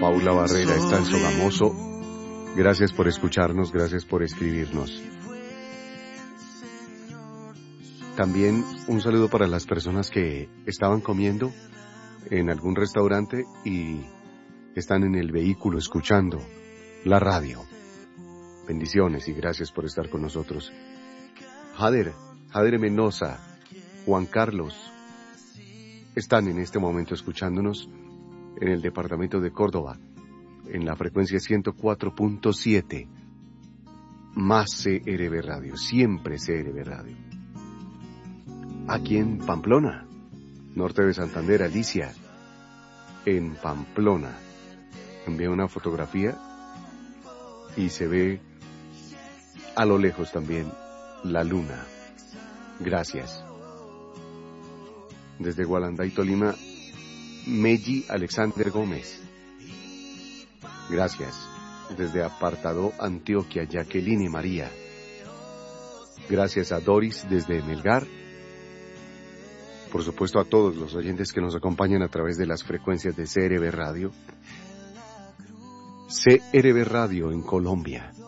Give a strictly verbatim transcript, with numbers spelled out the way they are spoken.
Paula Barrera está en Sogamoso. Gracias por escucharnos, gracias por escribirnos. También un saludo para las personas que estaban comiendo en algún restaurante y están en el vehículo escuchando la radio. Bendiciones y gracias por estar con nosotros. Jader, Jader Menosa, Juan Carlos, están en este momento escuchándonos en el departamento de Córdoba, en la frecuencia ciento cuatro punto siete, más C R B Radio, siempre C R B Radio. Aquí en Pamplona, norte de Santander, Alicia, en Pamplona, envía una fotografía y se ve a lo lejos también la luna. Gracias. Desde Gualanday, Tolima, Melli Alexander Gómez. Gracias. Desde Apartado, Antioquia, Jacqueline y María. Gracias a Doris desde Melgar. Por supuesto a todos los oyentes que nos acompañan a través de las frecuencias de C R B Radio. C R B Radio en Colombia.